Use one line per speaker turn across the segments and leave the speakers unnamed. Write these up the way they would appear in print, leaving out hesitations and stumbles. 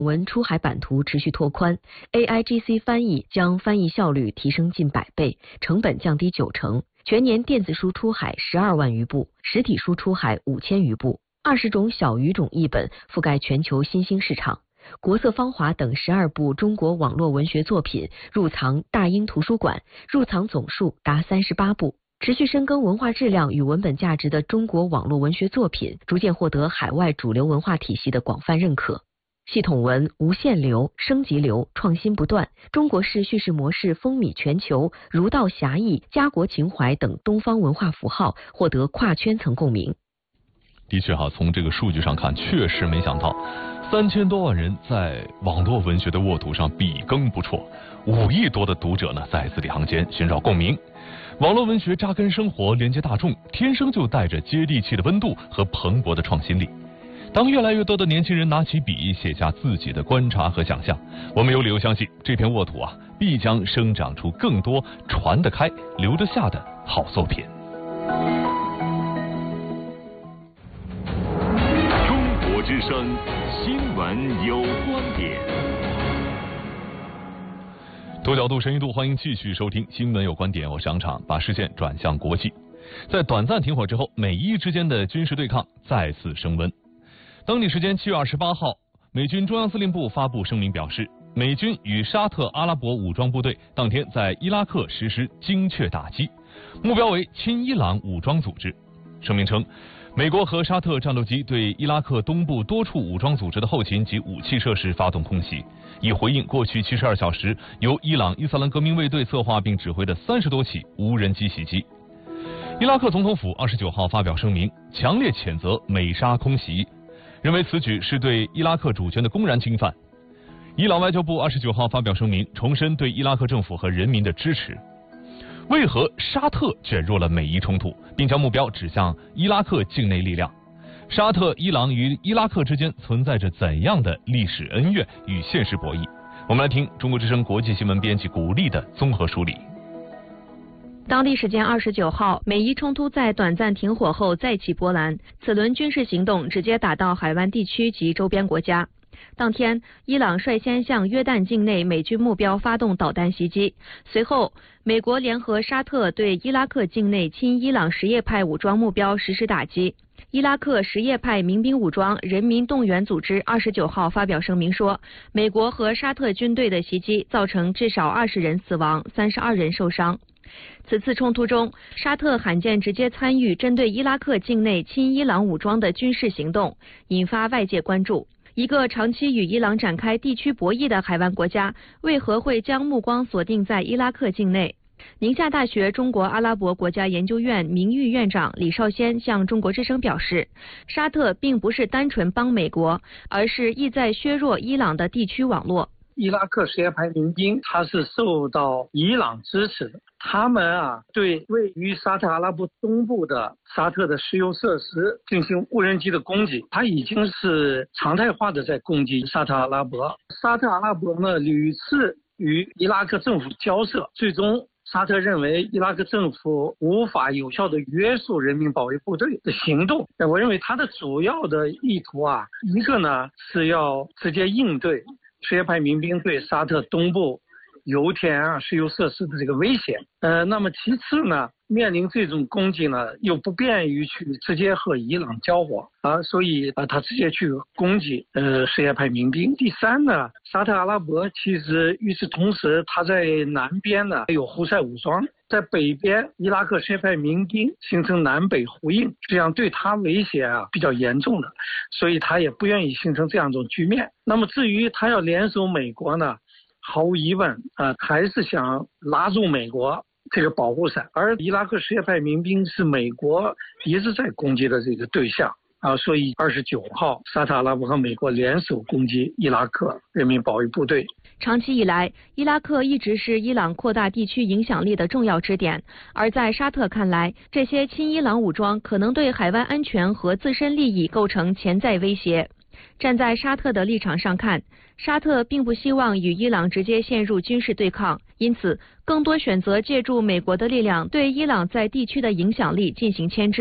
文出海版图持续拓宽 ，AIGC 翻译将翻译效率提升近100倍，成本降低90%。全年电子书出海12万余部，实体书出海5000余部，20种小语种译本覆盖全球新兴市场。国色芳华等12部中国网络文学作品入藏大英图书馆，入藏总数达38部。持续深耕文化质量与文本价值的中国网络文学作品，逐渐获得海外主流文化体系的广泛认可。系统文、无限流、升级流创新不断，中国式叙事模式风靡全球，儒道侠义、家国情怀等东方文化符号获得跨圈层共鸣。
的确从这个数据上看，确实没想到3000多万人在网络文学的沃土上笔耕不辍，5亿多的读者呢在字里行间寻找共鸣。网络文学扎根生活，连接大众，天生就带着接地气的温度和蓬勃的创新力。当越来越多的年轻人拿起笔写下自己的观察和想象，我们有理由相信这片沃土必将生长出更多传得开、留得下的好作品。
中国之声新闻有观点。
多角度、深一度，欢迎继续收听新闻有观点，我是杨畅，把视线转向国际。在短暂停火之后，美伊之间的军事对抗再次升温。当地时间7月28号，美军中央司令部发布声明表示，美军与沙特阿拉伯武装部队当天在伊拉克实施精确打击，目标为亲伊朗武装组织。声明称，美国和沙特战斗机对伊拉克东部多处武装组织的后勤及武器设施发动空袭，以回应过去72小时由伊朗伊斯兰革命卫队策划并指挥的30多起无人机袭击。伊拉克总统府29号发表声明，强烈谴责美沙空袭，认为此举是对伊拉克主权的公然侵犯。伊朗外交部29号发表声明，重申对伊拉克政府和人民的支持。为何沙特卷入了美伊冲突，并将目标指向伊拉克境内力量？沙特、伊朗与伊拉克之间存在着怎样的历史恩怨与现实博弈？我们来听中国之声国际新闻编辑古丽的综合梳理。
当地时间29号，美伊冲突在短暂停火后再起波澜，此轮军事行动直接打到海湾地区及周边国家。当天，伊朗率先向约旦境内美军目标发动导弹袭击，随后美国联合沙特对伊拉克境内亲伊朗什叶派武装目标实施打击。伊拉克什叶派民兵武装人民动员组织29号发表声明说，美国和沙特军队的袭击造成至少20人死亡，32人受伤。此次冲突中，沙特罕见直接参与针对伊拉克境内亲伊朗武装的军事行动，引发外界关注。一个长期与伊朗展开地区博弈的海湾国家，为何会将目光锁定在伊拉克境内？宁夏大学中国阿拉伯国家研究院名誉院长李少先向中国之声表示，沙特并不是单纯帮美国，而是意在削弱伊朗的地区网络。
伊拉克什叶派民兵，他是受到伊朗支持的。他们对位于沙特阿拉伯东部的沙特的石油设施进行无人机的攻击，他已经是常态化的在攻击沙特阿拉伯。沙特阿拉伯呢屡次与伊拉克政府交涉，最终沙特认为伊拉克政府无法有效的约束人民保卫部队的行动。我认为他的主要的意图一个呢是要直接应对什叶派民兵对沙特东部油田石油设施的这个威胁。那么其次呢，面临这种攻击呢，又不便于去直接和伊朗交火所以他直接去攻击什叶派民兵。第三呢，沙特阿拉伯其实与此同时，他在南边呢有胡塞武装，在北边伊拉克什叶派民兵形成南北呼应，这样对他威胁比较严重的，所以他也不愿意形成这样一种局面。那么至于他要联手美国呢，毫无疑问还是想拉住美国这个保护伞，而伊拉克什叶派民兵是美国一直在攻击的这个对象所以29号沙特阿拉伯和美国联手攻击伊拉克人民保卫部队。
长期以来，伊拉克一直是伊朗扩大地区影响力的重要支点，而在沙特看来，这些亲伊朗武装可能对海湾安全和自身利益构成潜在威胁。站在沙特的立场上看，沙特并不希望与伊朗直接陷入军事对抗，因此更多选择借助美国的力量对伊朗在地区的影响力进行牵制。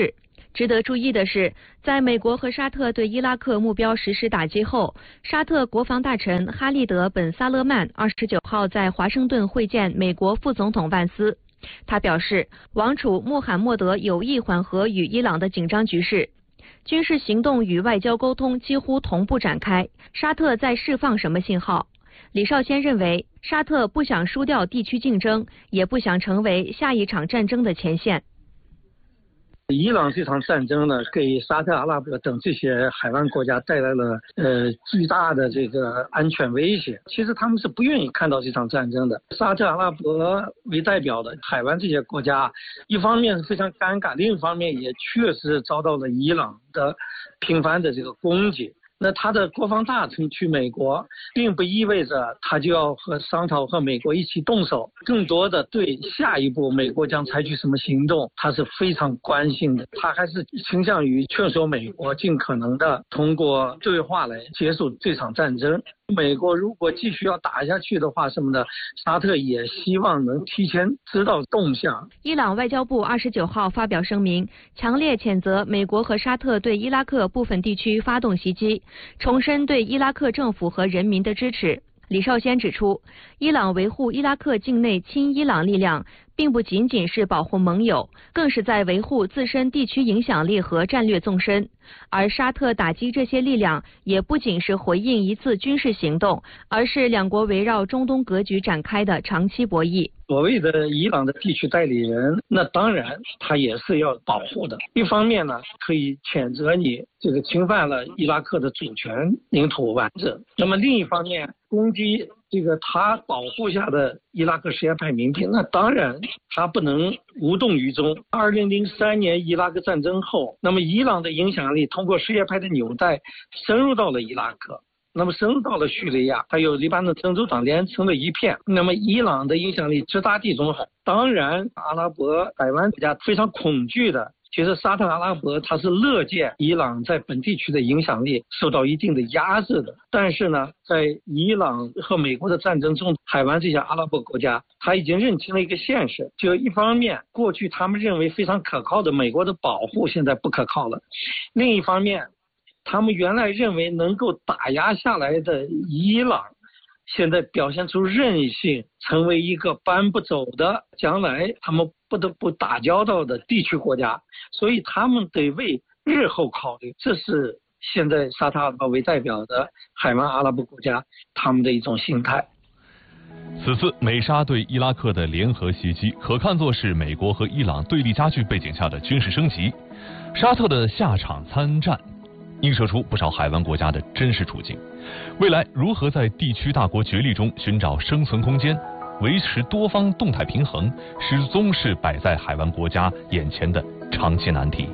值得注意的是，在美国和沙特对伊拉克目标实施打击后，沙特国防大臣哈利德·本·萨勒曼29号在华盛顿会见美国副总统万斯。他表示，王储穆罕默德有意缓和与伊朗的紧张局势，军事行动与外交沟通几乎同步展开。沙特在释放什么信号？李少先认为，沙特不想输掉地区竞争，也不想成为下一场战争的前线。
伊朗这场战争呢，给沙特阿拉伯等这些海湾国家带来了巨大的这个安全威胁。其实他们是不愿意看到这场战争的。沙特阿拉伯为代表的海湾这些国家，一方面是非常尴尬，另一方面也确实遭到了伊朗的频繁的这个攻击。那他的国防大臣去美国，并不意味着他就要商讨和美国一起动手，更多的对下一步美国将采取什么行动，他是非常关心的。他还是倾向于劝说美国尽可能的通过对话来结束这场战争。美国如果继续要打下去的话什么的，沙特也希望能提前知道动向。
伊朗外交部29号发表声明，强烈谴责美国和沙特对伊拉克部分地区发动袭击，重申对伊拉克政府和人民的支持。李少先指出，伊朗维护伊拉克境内亲伊朗力量，并不仅仅是保护盟友，更是在维护自身地区影响力和战略纵深。而沙特打击这些力量，也不仅是回应一次军事行动，而是两国围绕中东格局展开的长期博弈。
所谓的伊朗的地区代理人，那当然他也是要保护的。一方面呢，可以谴责你这个侵犯了伊拉克的主权、领土完整；那么另一方面，攻击这个他保护下的伊拉克什叶派民兵，那当然他不能无动于衷。2003年伊拉克战争后，那么伊朗的影响力通过什叶派的纽带深入到了伊拉克。那么深入到了叙利亚，还有黎巴嫩真主党连成了一片。那么伊朗的影响力直达地中海。当然，阿拉伯海湾国家非常恐惧的，其实沙特阿拉伯它是乐见伊朗在本地区的影响力受到一定的压制的。但是呢，在伊朗和美国的战争中，海湾这些阿拉伯国家他已经认清了一个现实，就一方面，过去他们认为非常可靠的美国的保护现在不可靠了；另一方面，他们原来认为能够打压下来的伊朗，现在表现出韧性，成为一个搬不走的，将来他们不得不打交道的地区国家，所以他们得为日后考虑。这是现在沙特阿拉伯为代表的海湾阿拉伯国家他们的一种心态。
此次美沙对伊拉克的联合袭击，可看作是美国和伊朗对立加剧背景下的军事升级。沙特的下场参战映射出不少海湾国家的真实处境，未来如何在地区大国角力中寻找生存空间，维持多方动态平衡，始终是摆在海湾国家眼前的长期难题。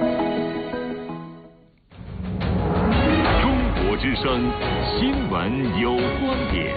中国之声新闻有观点，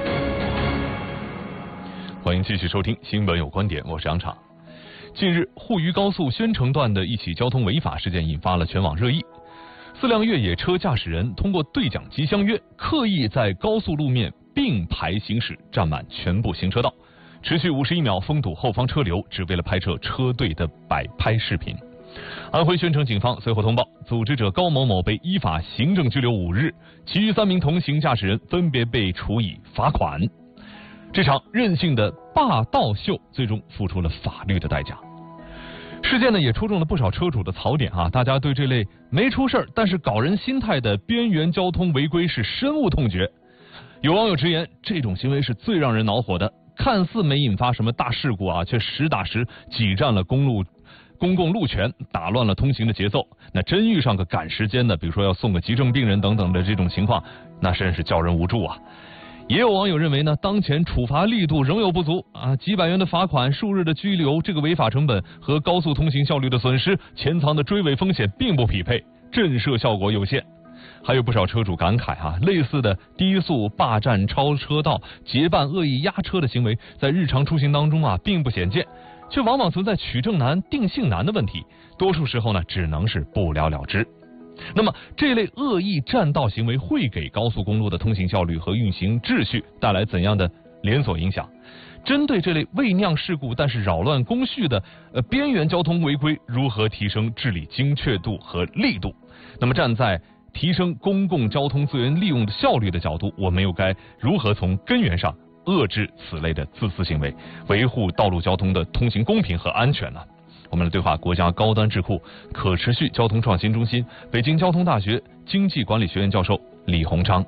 欢迎继续收听新闻有观点，我是杨昶。近日，沪渝高速宣城段的一起交通违法事件引发了全网热议。4辆越野车驾驶人通过对讲机相约，刻意在高速路面并排行驶，占满全部行车道，持续51秒封堵后方车流，只为了拍摄车队的摆拍视频。安徽宣城警方随后通报，组织者高某某被依法行政拘留5日，其余3名同行驾驶人分别被处以罚款。这场任性的霸道秀最终付出了法律的代价。事件呢也戳中了不少车主的槽点啊！大家对这类没出事但是搞人心态的边缘交通违规是深恶痛绝。有网友直言，这种行为是最让人恼火的，看似没引发什么大事故啊，却实打实挤占了公共路权，打乱了通行的节奏。那真遇上个赶时间的，比如说要送个急症病人等等的这种情况，那真是叫人无助啊！也有网友认为呢，当前处罚力度仍有不足啊，几百元的罚款、数日的拘留，这个违法成本和高速通行效率的损失、潜藏的追尾风险并不匹配，震慑效果有限。还有不少车主感慨啊，类似的低速霸占超车道、结伴恶意压车的行为，在日常出行当中啊并不鲜见，却往往存在取证难、定性难的问题，多数时候呢只能是不了了之。那么这类恶意占道行为会给高速公路的通行效率和运行秩序带来怎样的连锁影响？ 针对这类未酿事故但是扰乱公序的边缘交通违规，如何提升治理精确度和力度？那么站在提升公共交通资源利用的效率的角度，我们又该如何从根源上遏制此类的自私行为，维护道路交通的通行公平和安全呢？我们来对话国家高端智库可持续交通创新中心北京交通大学经济管理学院教授李鸿昌。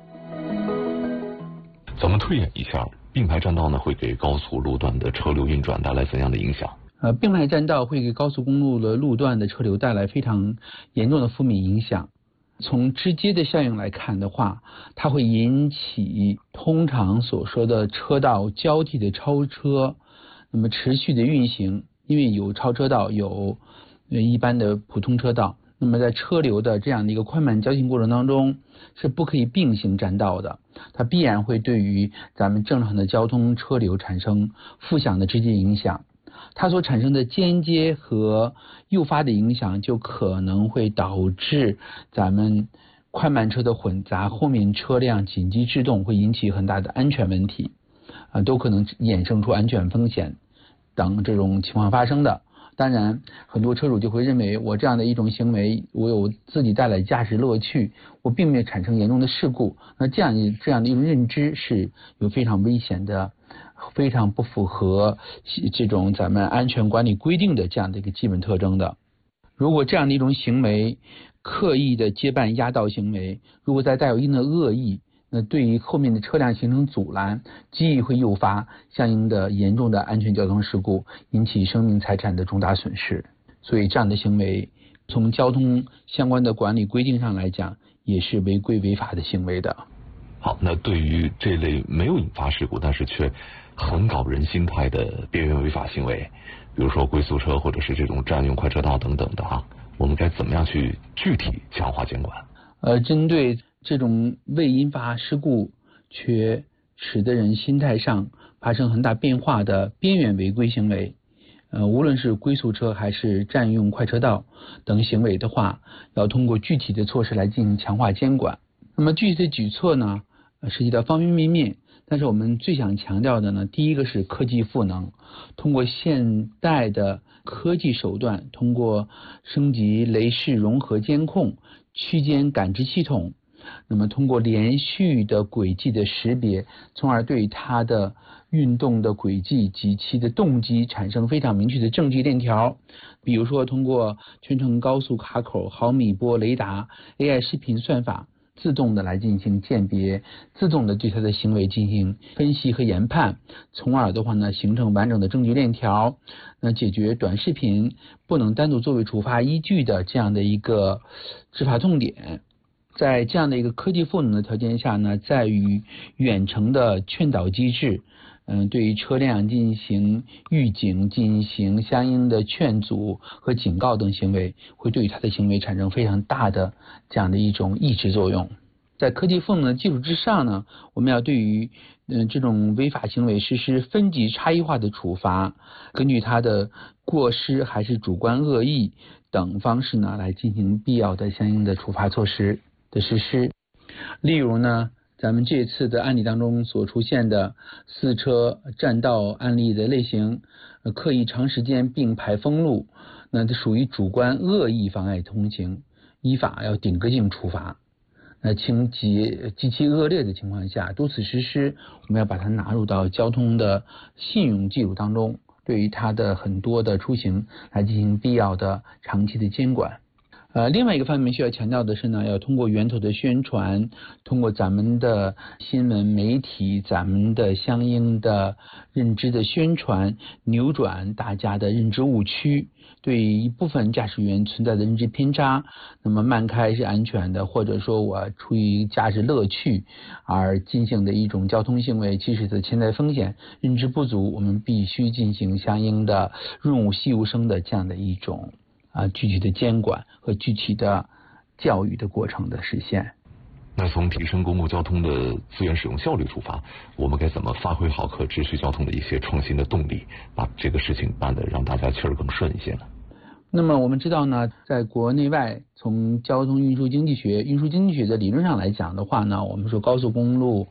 咱们推演一下，并排占道呢会给高速路段的车流运转带来怎样的影响？
并排占道会给高速公路的路段的车流带来非常严重的负面影响。从直接的效应来看的话，它会引起通常所说的车道交替的超车，那么持续的运行。因为有超车道，有一般的普通车道，那么在车流的这样的一个宽慢交替过程当中，是不可以并行占道的，它必然会对于咱们正常的交通车流产生负向的直接影响。它所产生的间接和诱发的影响，就可能会导致咱们快慢车的混杂，后面车辆紧急制动，会引起很大的安全问题，都可能衍生出安全风险等这种情况发生的。当然很多车主就会认为，我这样的一种行为，我有自己带来驾驶乐趣，我并没有产生严重的事故。那这样的一种认知是有非常危险的，非常不符合这种咱们安全管理规定的这样的一个基本特征的。如果这样的一种行为，刻意的接伴压道行为，如果再带有一定的恶意，那对于后面的车辆形成阻拦，极易会诱发相应的严重的安全交通事故，引起生命财产的重大损失。所以这样的行为从交通相关的管理规定上来讲，也是违规违法的行为的。
好，那对于这类没有引发事故但是却很搞人心态的边缘违法行为，比如说龟速车或者是这种占用快车道等等的我们该怎么样去具体强化监管？
针对这种未引发事故却使得人心态上发生很大变化的边缘违规行为，无论是龟速车还是占用快车道等行为的话，要通过具体的措施来进行强化监管。那么具体的举措呢，涉及到方方面面，但是我们最想强调的呢，第一个是科技赋能，通过现代的科技手段，通过升级雷士融合监控、区间感知系统，那么通过连续的轨迹的识别，从而对它的运动的轨迹及其的动机产生非常明确的证据链条。比如说通过全程高速卡口、毫米波雷达、AI 视频算法，自动的来进行鉴别，自动的对它的行为进行分析和研判，从而的话呢，形成完整的证据链条，那解决短视频不能单独作为处罚依据的这样的一个执法痛点。在这样的一个科技赋能的条件下呢，在于远程的劝导机制，对于车辆进行预警、进行相应的劝阻和警告等行为，会对它的行为产生非常大的这样的一种抑制作用。在科技赋能的基础之上呢，我们要对于这种违法行为实施分级差异化的处罚，根据它的过失还是主观恶意等方式呢，来进行必要的相应的处罚措施的实施。例如呢，咱们这次的案例当中所出现的四车占道案例的类型，刻意长时间并排封路，那这属于主观恶意妨碍通行，依法要顶个性处罚。情节极其恶劣的情况下，多次实施，我们要把它纳入到交通的信用记录当中，对于它的很多的出行来进行必要的长期的监管。另外一个方面需要强调的是呢，要通过源头的宣传，通过咱们的新闻媒体，咱们的相应的认知的宣传，扭转大家的认知误区，对一部分驾驶员存在的认知偏差，那么慢开是安全的，或者说我出于驾驶乐趣而进行的一种交通行为，其实的潜在风险认知不足，我们必须进行相应的润物细无声的这样的一种具体的监管和具体的教育的过程的实现。
那从提升公共交通的资源使用效率出发，我们该怎么发挥好可持续交通的一些创新的动力，把这个事情办得让大家气儿更顺一些呢？
那么我们知道呢，在国内外从交通运输经济学的理论上来讲的话呢，我们说高速公路，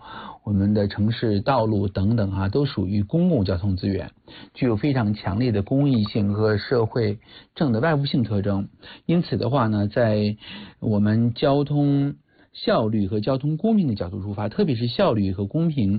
我们的城市道路等等都属于公共交通资源，具有非常强烈的公益性和社会正的外部性特征。因此的话呢，在我们交通效率和交通公平的角度出发，特别是效率和公平